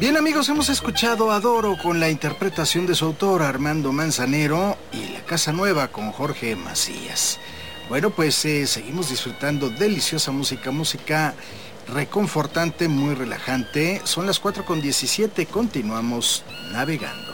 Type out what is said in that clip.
Bien amigos, hemos escuchado Adoro con la interpretación de su autor Armando Manzanero y La Casa Nueva con Jorge Macías. Bueno, pues seguimos disfrutando deliciosa música reconfortante, muy relajante. Son las 4:17, continuamos navegando.